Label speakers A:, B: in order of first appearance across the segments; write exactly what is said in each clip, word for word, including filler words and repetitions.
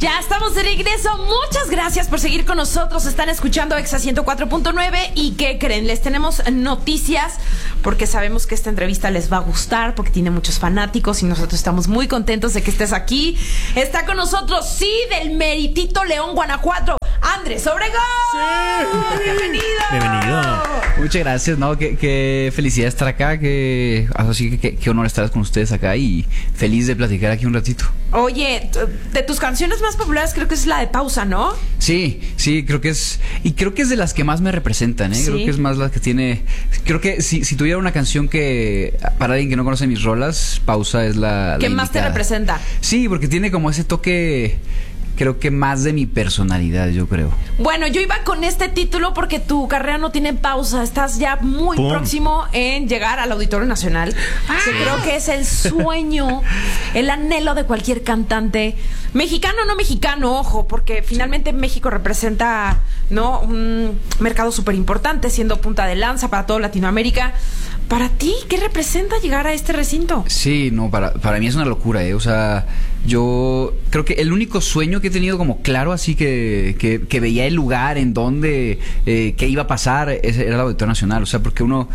A: Ya estamos de regreso. Muchas gracias por seguir con nosotros. Están escuchando Exa ciento cuatro punto nueve. ¿Y qué creen? Les tenemos noticias porque sabemos que esta entrevista les va a gustar porque tiene muchos fanáticos y nosotros estamos muy contentos de que estés aquí. Está con nosotros, sí, del meritito León, Guanajuato, Andrés Obregón.
B: Sí.
A: Bienvenido.
B: Bienvenido.
C: Muchas gracias, ¿no? Qué, qué felicidad estar acá, qué, así que qué, qué honor estar con ustedes acá y feliz de platicar aquí un ratito.
A: Oye, de tus canciones más populares creo que es la de Pausa, ¿no?
C: Sí, sí, creo que es, y creo que es de las que más me representan, ¿eh?
A: Sí.
C: Creo que es más la que tiene, creo que si, si tuviera una canción que, para alguien que no conoce mis rolas, Pausa es la,
A: ¿Qué
C: la
A: más te
C: indicada.
A: representa?
C: Sí, porque tiene como ese toque, creo que más de mi personalidad, yo creo.
A: Bueno, yo iba con este título porque tu carrera no tiene pausa. Estás ya muy
B: ¡Pum!
A: próximo en llegar al Auditorio Nacional. Que creo que es el sueño, el anhelo de cualquier cantante. Mexicano o no mexicano, ojo, porque finalmente México representa, ¿no?, un mercado súper importante, siendo punta de lanza para toda Latinoamérica. Para ti, ¿qué representa llegar a este recinto?
C: Sí, no, para, para mí es una locura, ¿eh? O sea, yo creo que el único sueño que he tenido como claro, así que, que, que veía el lugar en donde, eh, qué iba a pasar, ese era el Auditorio Nacional. O sea, porque uno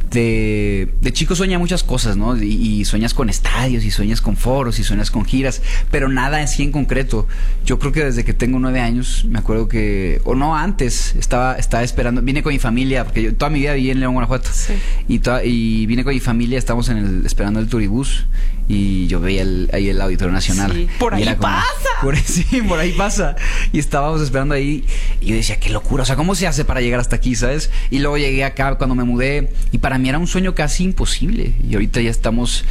C: de, de chico sueña muchas cosas, ¿no? Y, y sueñas con estadios, y sueñas con foros, y sueñas con giras, pero nada así en concreto. Yo creo que desde que tengo nueve años, me acuerdo que, o no, antes, estaba, estaba esperando, vine con mi familia, porque yo toda mi vida viví en León, Guanajuato.
A: Sí.
C: Y, toda, y vine con mi familia, estábamos en el, esperando el turibús, y yo veía el, ahí el Auditorio Nacional.
A: Sí. Por
C: Y
A: ahí
C: era como,
A: pasa.
C: Por, sí, por ahí pasa. Y estábamos esperando ahí, y yo decía, qué locura, o sea, ¿cómo se hace para llegar hasta aquí, sabes? Y luego llegué acá cuando me mudé, y para mí era un sueño casi imposible. Y ahorita ya estamos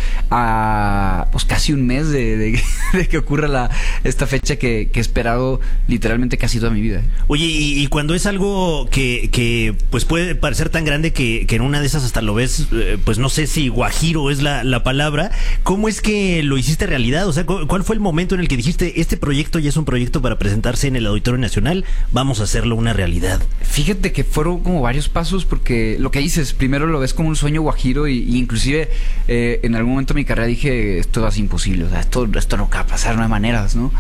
C: a, pues, casi un mes de, de, de que ocurra la, esta fecha que, que he esperado literalmente casi toda mi vida.
B: Oye, y, y cuando es algo que, que pues puede parecer tan grande que, que en una de esas hasta lo ves, eh, pues no sé si guajiro es la, la palabra, ¿cómo es que lo hiciste realidad? O sea, ¿cu- ¿cuál fue el momento en el que dijiste, este proyecto ya es un proyecto para presentarse en el Auditorio Nacional, vamos a hacerlo una realidad?
C: Fíjate que fueron como varios pasos, porque lo que dices, primero lo ves como un sueño guajiro y, y inclusive eh, en algún momento de mi carrera dije, esto es imposible, o sea, esto, esto no va a pasar, no hay maneras, ¿no?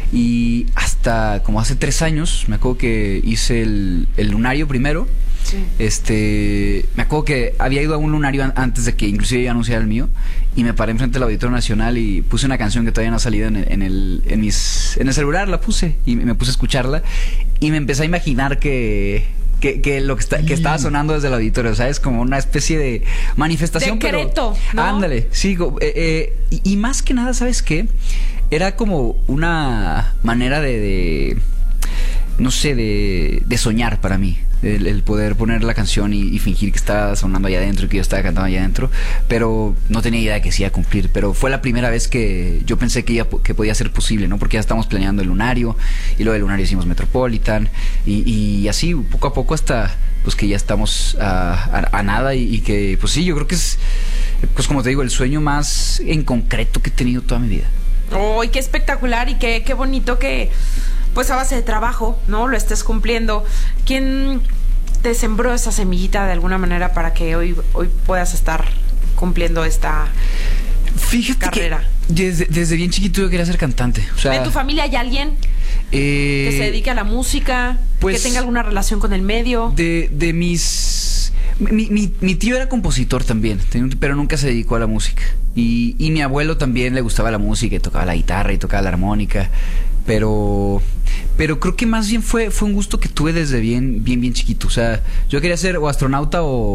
C: Y hasta como hace tres años, me acuerdo que hice el, el lunario primero.
A: Sí.
C: Este, me acuerdo que había ido a un lunario an- antes de que inclusive yo anunciara el mío, y me paré enfrente del Auditorio Nacional y puse una canción que todavía no ha salido en el, en el, en mis, en el celular, la puse y me puse a escucharla y me empecé a imaginar que Que, que lo que, está, que estaba sonando desde el auditorio, ¿sabes? Como una especie de manifestación.
A: Decreto,
C: pero,
A: ¿no?
C: Ándale, sí. Eh, eh, y, y más que nada, ¿sabes qué? Era como una manera de, de no sé, de, de soñar para mí. El, el poder poner la canción y, y fingir que estaba sonando allá adentro y que yo estaba cantando allá adentro, pero no tenía idea de que se iba a cumplir. Pero fue la primera vez que yo pensé que, iba, que podía ser posible, ¿no? Porque ya estamos planeando el lunario, y luego del lunario hicimos Metropolitan, y, y así poco a poco hasta pues que ya estamos a, a, a nada, y, y que pues sí, yo creo que es, pues como te digo, el sueño más en concreto que he tenido toda mi vida.
A: ¡Ay, qué espectacular! Y qué, qué bonito que, pues a base de trabajo, ¿no?, lo estés cumpliendo. ¿Quién te sembró esa semillita de alguna manera para que hoy, hoy puedas estar cumpliendo esta
C: Fíjate
A: carrera?
C: Que desde, desde bien chiquito yo quería ser cantante. O sea,
A: ¿En tu familia hay alguien
C: eh,
A: que se dedique a la música,
C: pues,
A: que tenga alguna relación con el medio?
C: De, de mis... Mi, mi, mi tío era compositor también, pero nunca se dedicó a la música. Y, y mi abuelo también le gustaba la música y tocaba la guitarra y tocaba la armónica. Pero... Pero creo que más bien fue, fue un gusto que tuve desde bien, bien, bien chiquito. O sea, yo quería ser o astronauta o,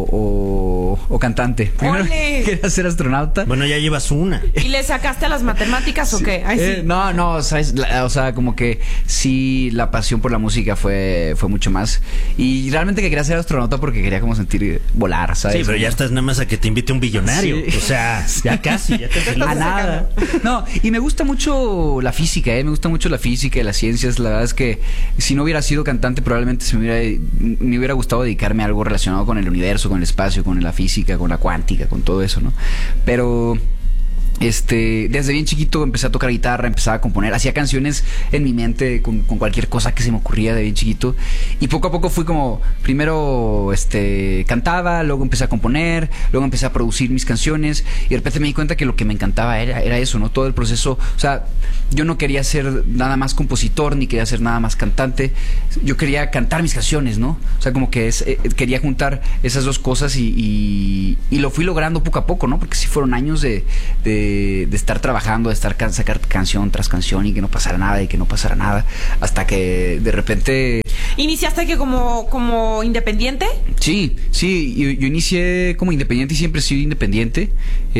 C: o, o cantante. Primero
A: ¡Ole!
C: quería ser astronauta.
B: Bueno, ya llevas una.
A: ¿Y le sacaste a las matemáticas o qué? Ay, sí.
C: Eh, no, no, ¿sabes? La, o sea, como que sí, la pasión por la música fue, fue mucho más. Y realmente que quería ser astronauta porque quería como sentir volar, ¿sabes?
B: Sí, pero ya estás nada más a que te invite un billonario.
C: Sí.
B: O sea, ya casi, ya te
C: A nada. No, y me gusta mucho la física, ¿eh? Me gusta mucho la física y las ciencias. La verdad es que si no hubiera sido cantante, probablemente se me hubiera, me hubiera gustado dedicarme a algo relacionado con el universo, con el espacio, con la física, con la cuántica, con todo eso, ¿no? Pero... Este, desde bien chiquito empecé a tocar guitarra, empezaba a componer, hacía canciones en mi mente con, con cualquier cosa que se me ocurría de bien chiquito. Y poco a poco fui como, primero este, cantaba, luego empecé a componer, luego empecé a producir mis canciones. Y de repente me di cuenta que lo que me encantaba era, era eso, ¿no? Todo el proceso. O sea, yo no quería ser nada más compositor, ni quería ser nada más cantante. Yo quería cantar mis canciones, ¿no? O sea, como que es, eh, quería juntar esas dos cosas y, y, y lo fui logrando poco a poco, ¿no? Porque sí fueron años de, de De, de estar trabajando, de estar can, sacar canción tras canción y que no pasara nada y que no pasara nada, hasta que de repente...
A: ¿Iniciaste que como, como independiente?
C: Sí, sí, yo, yo inicié como independiente y siempre he sido independiente.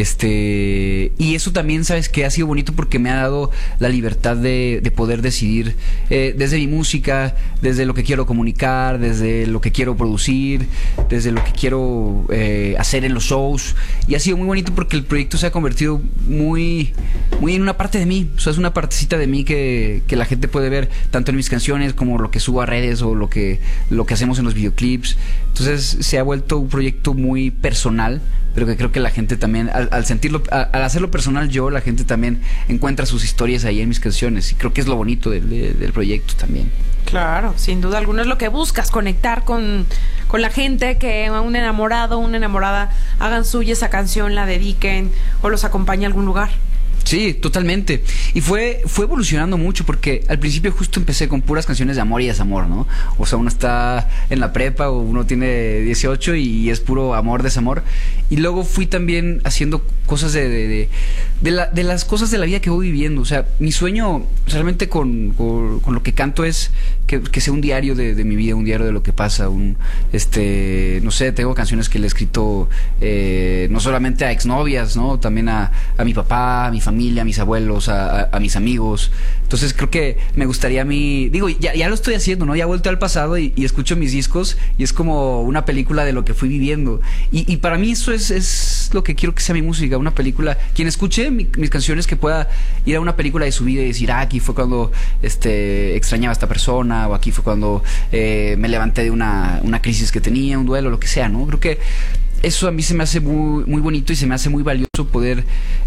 C: Este, y eso también, ¿sabes qué? Ha sido bonito porque me ha dado la libertad de, de poder decidir eh, desde mi música, desde lo que quiero comunicar, desde lo que quiero producir, desde lo que quiero eh, hacer en los shows. Y ha sido muy bonito porque el proyecto se ha convertido muy, muy en una parte de mí. O sea, es una partecita de mí que, que la gente puede ver tanto en mis canciones como lo que subo a redes o lo que, lo que hacemos en los videoclips. Entonces se ha vuelto un proyecto muy personal, pero que creo que la gente también, al, al sentirlo, al, al hacerlo personal yo, la gente también encuentra sus historias ahí en mis canciones. Y creo que es lo bonito del, del proyecto también.
A: Claro, sin duda alguna es lo que buscas, conectar con, con la gente, que un enamorado, una enamorada hagan suya esa canción, la dediquen o los acompañe a algún lugar.
C: Sí, totalmente. Y fue fue evolucionando mucho porque al principio justo empecé con puras canciones de amor y desamor, ¿no? O sea, uno está en la prepa o uno tiene dieciocho y es puro amor, desamor. Y luego fui también haciendo cosas de de, de, de, la, de las cosas de la vida que voy viviendo. O sea, mi sueño realmente con, con, con lo que canto es que, que sea un diario de, de mi vida, un diario de lo que pasa. Un, este, no sé, tengo canciones que le he escrito eh, no solamente a exnovias, ¿no? También a, a mi papá, a mi familia, a mis abuelos, a, a, a mis amigos. Entonces creo que me gustaría a mí, digo, ya, ya lo estoy haciendo, ¿no? Ya he vuelto al pasado y, y escucho mis discos y es como una película de lo que fui viviendo. Y, y para mí eso es, es lo que quiero que sea mi música, una película. Quien escuche mi, mis canciones, que pueda ir a una película de su vida y decir, ah, aquí fue cuando este, extrañaba a esta persona, o aquí fue cuando eh, me levanté de una, una crisis que tenía, un duelo, lo que sea, ¿no? Creo que eso a mí se me hace muy, muy bonito y se me hace muy valioso poder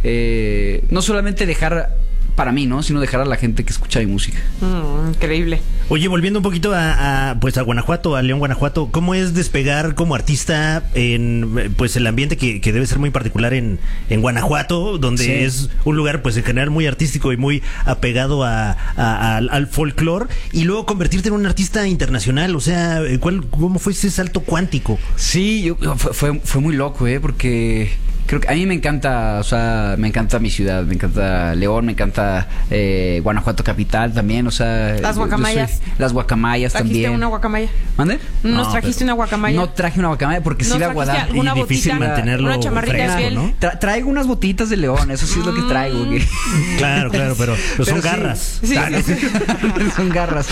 C: eh, no solamente dejar para mí, ¿no? Sino dejar a la gente que escucha mi música.
A: Mm, increíble.
B: Oye, volviendo un poquito a, a pues a Guanajuato, a León, Guanajuato, ¿cómo es despegar como artista en pues el ambiente que, que debe ser muy particular en, en Guanajuato, donde sí. es un lugar pues en general muy artístico y muy apegado a, a, a, al, al folclore, y luego convertirte en un artista internacional? O sea, ¿cuál, ¿cómo fue ese salto cuántico?
C: Sí, yo, fue, fue, fue muy loco, ¿eh? Porque creo que a mí me encanta, o sea, me encanta mi ciudad, me encanta León, me encanta eh, Guanajuato capital también, o sea...
A: Las guacamayas.
C: Soy, las guacamayas también.
A: ¿Trajiste una guacamaya?
C: ¿Mande?
A: ¿Nos no, trajiste una guacamaya?
C: No traje una guacamaya porque sí la guardaba.
B: Y botita, difícil mantenerlo
A: una chamarrita
B: fresco,
A: de piel,
B: ¿no?
C: Tra traigo unas botitas de León, eso sí es lo que traigo. Que...
B: Claro, claro, pero, pero son
C: sí,
B: garras.
C: Sí, sí. Son garras.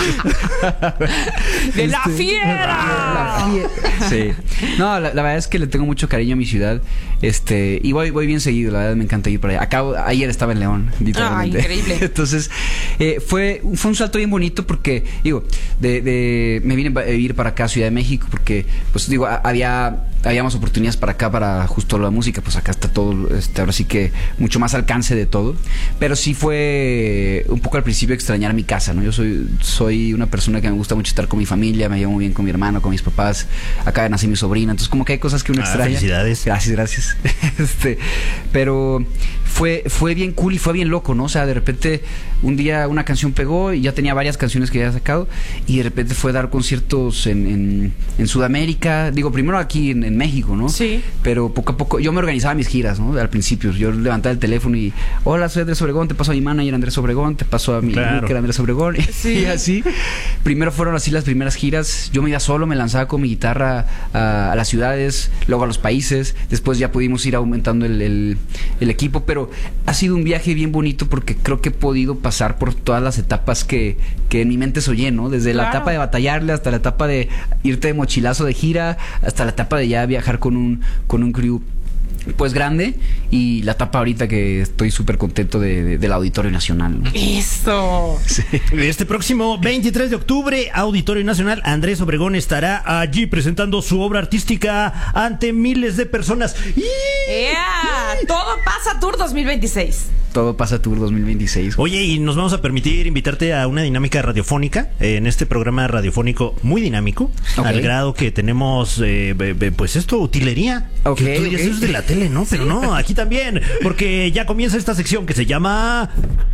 A: ¡De la fiera!
C: La fiera. Sí. No, la, la verdad es que le tengo mucho cariño a mi ciudad. Este, y voy, voy bien seguido, la verdad me encanta ir para allá. Acabo, ayer estaba en León, literalmente.
A: Ah, increíble.
C: Entonces, eh, fue, fue un salto bien bonito porque, digo, de, de, me vine a vivir para acá a Ciudad de México porque, pues digo, había, había más oportunidades para acá, para justo la música, pues acá está todo, este, ahora sí que mucho más alcance de todo. Pero sí fue un poco al principio extrañar mi casa, ¿no? Yo soy, soy una persona que me gusta mucho estar con mi familia, me llevo muy bien con mi hermano, con mis papás, acá nací mi sobrina, entonces como que hay cosas que uno
B: ah,
C: extraña.
B: Felicidades.
C: Gracias, gracias. Este, pero fue, fue bien cool y fue bien loco, ¿no? O sea, de repente un día una canción pegó y ya tenía varias canciones que había sacado y de repente fue a dar conciertos en, en, en Sudamérica, digo, primero aquí en, en México, ¿no?
A: Sí.
C: Pero poco a poco, yo me organizaba mis giras, ¿no? Al principio, yo levantaba el teléfono y, hola, soy Andrés Obregón, te paso a mi manager Andrés Obregón, te paso a mi
B: claro.
C: que era Andrés Obregón, sí. Y así. Primero fueron así las primeras giras, yo me iba solo, me lanzaba con mi guitarra a, a las ciudades, luego a los países, después ya pudimos ir aumentando el, el, el equipo, pero ha sido un viaje bien bonito porque creo que he podido pasar por todas las etapas que, que en mi mente soñé, ¿no? Desde claro. la etapa de batallarle hasta la etapa de irte de mochilazo de gira, hasta la etapa de ya viajar con un, con un crew pues grande, y la etapa ahorita que estoy súper contento de, de, del Auditorio Nacional, ¿no?
A: Eso.
C: Sí.
B: Este próximo veintitrés de octubre, Auditorio Nacional, Andrés Obregón estará allí presentando su obra artística ante miles de personas.
A: Yeah. Todo pasa Tour dos mil veintiséis.
C: Todo pasa Tour dos mil veintiséis.
B: Oye, y nos vamos a permitir invitarte a una dinámica radiofónica en este programa radiofónico muy dinámico, okay. Al grado que tenemos, eh, pues esto, utilería.
C: Okay,
B: que tú dirías,
C: okay.
B: eso es de la tele, ¿no? Pero no, aquí también, porque ya comienza esta sección que se llama...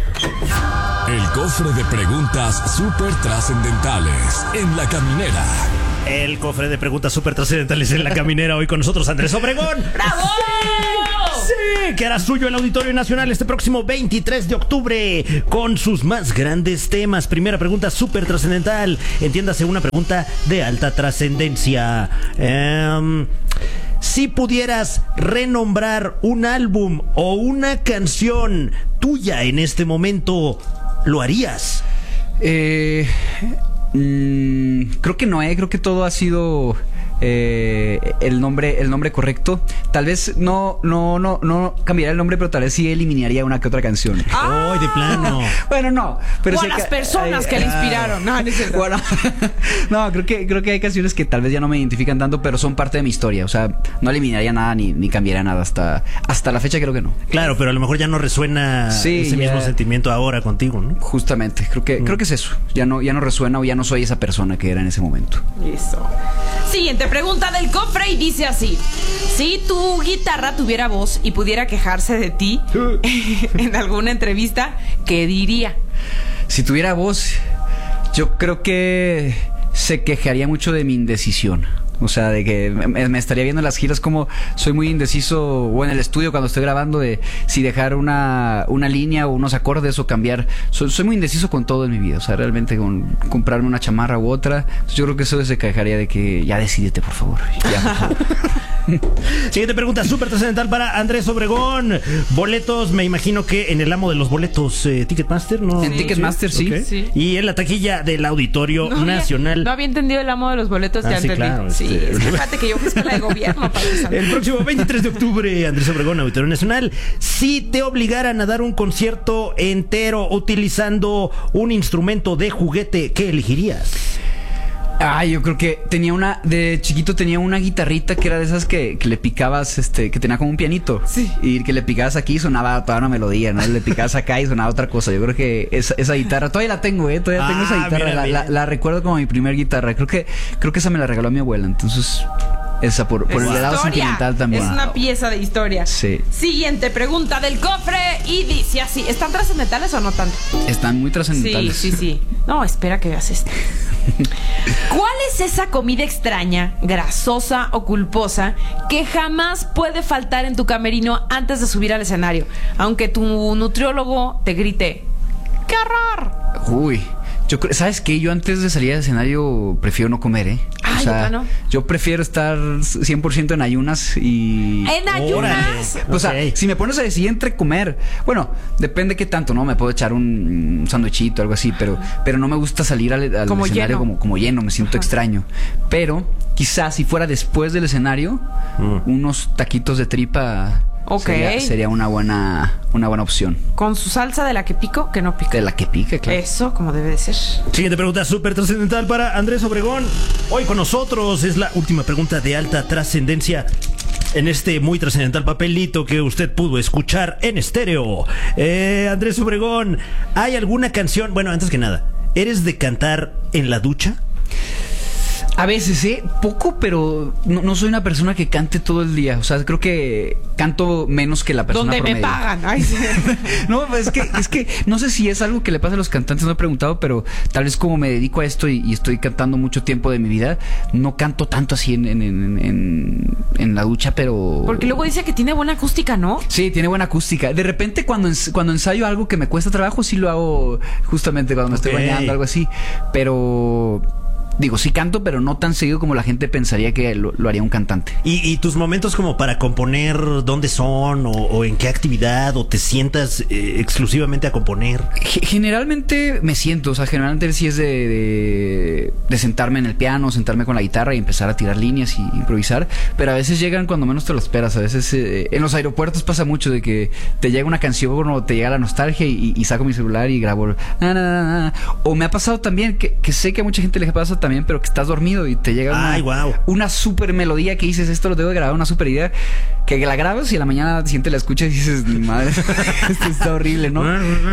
D: El cofre de preguntas súper trascendentales en La Caminera.
B: El cofre de preguntas súper trascendentales en La Caminera. Hoy con nosotros Andrés Obregón.
A: ¡Bravo!
B: Sí, que hará suyo el Auditorio Nacional este próximo veintitrés de octubre con sus más grandes temas. Primera pregunta súper trascendental. Entiéndase, una pregunta de alta trascendencia. Um, si pudieras renombrar un álbum o una canción tuya en este momento, ¿lo harías?
C: Eh, mmm, creo que no, eh. Creo que todo ha sido... Eh, el nombre el nombre correcto. Tal vez no no no no cambiaría el nombre, pero tal vez sí eliminaría una que otra canción.
B: ¡Ah! Oh, de plano.
C: Bueno, no, pero
A: o
C: sí
A: a las
C: que,
A: personas
C: eh,
A: que le inspiraron. No, no es cierto.
C: Bueno, no, creo que creo que hay canciones que tal vez ya no me identifican tanto, pero son parte de mi historia. O sea, no eliminaría nada ni, ni cambiaría nada hasta hasta la fecha, creo que no.
B: Claro, pero a lo mejor ya no resuena
C: sí,
B: ese
C: ya,
B: mismo sentimiento ahora contigo, ¿no?
C: Justamente, creo que mm. creo que es eso. Ya no ya no resuena o ya no soy esa persona que era en ese momento.
A: Eso. Siguiente pregunta del cofre y dice así: si tu guitarra tuviera voz y pudiera quejarse de ti en alguna entrevista, ¿qué diría?
C: Si tuviera voz, yo creo que se quejaría mucho de mi indecisión. O sea, de que me, me estaría viendo en las giras como soy muy indeciso, o en el estudio cuando estoy grabando, de si dejar una, una línea o unos acordes o cambiar. Soy, soy muy indeciso con todo en mi vida. O sea, realmente con comprarme una chamarra u otra. Yo creo que eso se quejaría de que ya decídete, por favor. Ya, por favor.
B: Siguiente pregunta súper trascendental para Andrés Obregón. Boletos, me imagino que en el amo de los boletos, eh, Ticketmaster, ¿no?
C: En sí. Ticketmaster, sí.
B: Okay.
A: sí.
B: Y en la taquilla del Auditorio
A: no
B: Nacional.
A: Había, no había entendido el amo de los boletos,
B: ah,
A: ya
B: sí,
A: entendí.
B: claro,
A: sí,
B: este...
A: es que fíjate que yo fui escuela de gobierno.
B: El próximo veintitrés de octubre, Andrés Obregón, Auditorio Nacional. Si te obligaran a dar un concierto entero utilizando un instrumento de juguete, ¿qué elegirías?
C: Ah, yo creo que tenía una, de chiquito tenía una guitarrita que era de esas que, que le picabas, este, que tenía como un pianito.
A: Sí.
C: Y que le picabas aquí y sonaba toda una melodía, ¿no? Le picabas acá y sonaba otra cosa. Yo creo que esa, esa guitarra, todavía la tengo, ¿eh? Todavía ah, tengo esa guitarra.
B: Mira,
C: la,
B: mira.
C: la, la recuerdo como mi primer guitarra. Creo que, creo que esa me la regaló mi abuela. Entonces, esa por, por el lado sentimental también.
A: Es una pieza de historia.
C: Sí.
A: Siguiente pregunta del cofre y dice así: ¿están trascendentales o no tanto?
C: Están muy trascendentales.
A: Sí, sí, sí. No, espera que veas esto. ¿Cuál es esa comida extraña, grasosa o culposa que jamás puede faltar en tu camerino antes de subir al escenario? Aunque tu nutriólogo te grite: ¡qué horror!
C: Uy, yo creo, ¿sabes qué? Yo antes de salir al escenario prefiero no comer, ¿eh?
A: Ah,
C: o sea,
A: no.
C: yo prefiero estar cien por ciento en ayunas y...
A: ¿En ayunas?
C: O sea, okay. Si me pones a decidir entre comer, bueno, depende qué tanto, ¿no? Me puedo echar un, un sándwichito, algo así, pero, pero no me gusta salir al, al
A: como
C: escenario
A: lleno.
C: Como, como lleno, me siento Ajá. extraño. Pero quizás si fuera después del escenario, mm. unos taquitos de tripa...
A: Okay.
C: Sería, sería una buena una buena opción.
A: Con su salsa de la que pico, que no pica.
C: De la que pica, claro.
A: Eso, como debe de ser.
B: Siguiente pregunta súper trascendental para Andrés Obregón. Hoy con nosotros es la última pregunta de alta trascendencia en este muy trascendental papelito que usted pudo escuchar en estéreo. Eh, Andrés Obregón, ¿hay alguna canción? Bueno, antes que nada, ¿eres de cantar en la ducha?
C: A veces, ¿eh? Poco, pero no, no soy una persona que cante todo el día. O sea, creo que canto menos que la persona
A: Donde
C: promedio.
A: me pagan. Ay, sí.
C: No, es que, es que no sé si es algo que le pasa a los cantantes, no he preguntado, pero tal vez como me dedico a esto y, y estoy cantando mucho tiempo de mi vida, no canto tanto así en, en, en, en, en la ducha, pero...
A: Porque luego dice que tiene buena acústica, ¿no?
C: Sí, tiene buena acústica. De repente cuando, ens, cuando ensayo algo que me cuesta trabajo, sí lo hago justamente cuando me estoy
B: okay.
C: bañando, algo así. Pero... digo, sí canto, pero no tan seguido como la gente pensaría que lo, lo haría un cantante.
B: ¿Y, y tus momentos como para componer, dónde son o, o en qué actividad o te sientas eh, exclusivamente a componer?
C: G- Generalmente me siento, o sea, generalmente sí es de, de, de sentarme en el piano, sentarme con la guitarra y empezar a tirar líneas y improvisar, pero a veces llegan cuando menos te lo esperas. A veces eh, en los aeropuertos pasa mucho de que te llega una canción o te llega la nostalgia y, y saco mi celular y grabo. Na, na, na, na. O me ha pasado también que, que sé que a mucha gente le pasa también, pero que estás dormido y te llega
B: Ay,
C: una,
B: wow.
C: una super melodía que dices, esto lo debo de grabar, una super idea, que, que la grabas y a la mañana siguiente la escuchas y dices, madre, esto está horrible, ¿no?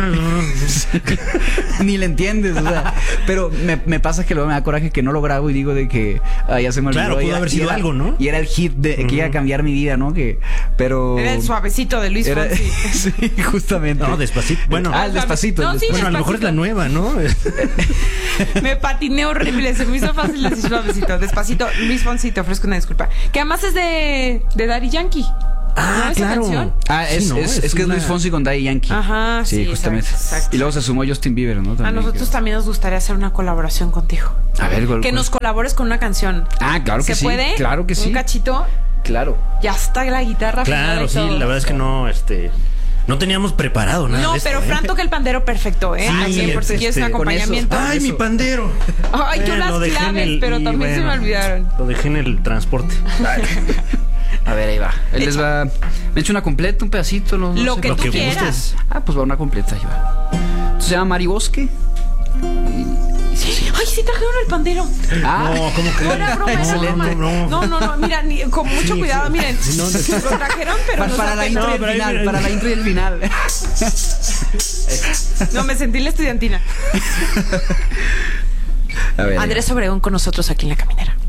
C: Ni le entiendes, o sea, pero me, me pasa que luego me da coraje que no lo grabo y digo de que ah, ya se me olvidó.
B: Claro, pudo
C: y era-
B: haber sido
C: y era-
B: algo, ¿no?
C: Y era el hit de que iba a cambiar mi vida, ¿no? Que, pero
A: Era el suavecito de Luis
C: era-
A: Fonsi.
C: sí, justamente.
B: No, Despacito. Bueno,
C: Ah, el Despacito.
A: No,
C: el
A: sí,
B: bueno, a lo mejor es la nueva, ¿no?
A: Me patiné horrible, se me hizo fácil decir suavecito. Despacito, Luis Fonsi, te ofrezco una disculpa. Que además es de, de Daddy Yankee.
B: Ah,
A: ¿No? Esa
B: claro.
A: canción.
C: Ah, es,
B: Sí, ¿no?
C: es,
B: Es
C: es que es
B: una-
C: Luis Fonsi con Daddy Yankee.
A: Ajá, sí,
C: justamente.
A: exacto, exacto.
C: Y luego se sumó Justin Bieber, ¿no?
A: A
C: También,
A: nosotros
C: que-
A: también nos gustaría hacer una colaboración contigo.
C: A ver, ¿cuál-
A: Que
C: cuál?
A: nos colabores con una canción.
C: Ah, claro que
A: ¿Se
C: sí.
A: puede?
C: Claro que sí.
A: Un cachito.
C: Claro.
A: Ya está la guitarra. afinada
B: Claro,
A: y
B: sí,
A: todo.
B: la verdad es que no, este, no teníamos preparado nada
A: No,
B: de esto,
A: pero
B: ¿eh?
A: Fran toca el pandero perfecto, ¿eh?
B: Sí,
A: También, porque
B: este,
A: quieres un
B: con
A: acompañamiento.
C: eso.
B: ¡Ay, mi pandero!
A: Ay, yo
B: Eh,
A: las
B: lo dejé en
A: claves,
B: el-
A: pero
B: y
A: también se me
B: bueno,
A: olvidaron.
B: Lo dejé en el transporte.
C: A ver, ahí va. Él les va. Me echo una completa, un pedacito. No, no
A: Lo
C: sé.
A: que
B: Lo
A: tú
B: que
A: quieras.
B: gustes.
C: Ah, pues va una completa, ahí va. Entonces se llama Mari Bosque. Y, y sí, sí.
A: Ay, sí trajeron el pandero.
C: Ah,
B: No, ¿cómo crees?
A: Era broma, era
C: Excelente.
A: broma.
B: No,
A: No, no, no, mira, ni- con mucho
B: Sí,
A: cuidado,
B: sí.
A: miren.
B: Sí, no, no.
A: Lo trajeron, pero
C: para,
A: no
C: para la
A: saben.
C: intro y
B: No,
C: el
B: pero ahí
C: final.
B: mira.
C: Para la intro y el final.
A: No, me sentí la estudiantina.
C: A ver.
A: Andrés Obregón con nosotros aquí en La Caminera.